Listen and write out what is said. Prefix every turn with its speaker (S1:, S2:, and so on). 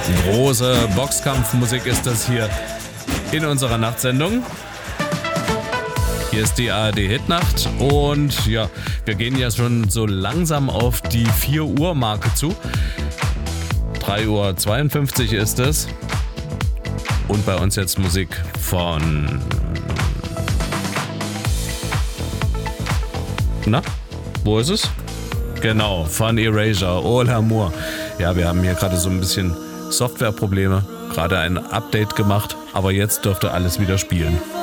S1: Große Boxkampfmusik ist das hier in unserer Nachtsendung. Hier ist die ARD Hitnacht und ja, wir gehen ja schon so langsam auf die 4 Uhr Marke zu. 3:52 Uhr ist es. Und bei uns jetzt Musik von... Na, wo ist es? Genau, von Erasure, Oh L'Amour. Ja, wir haben hier gerade so ein bisschen Softwareprobleme, gerade ein Update gemacht, aber jetzt dürfte alles wieder spielen.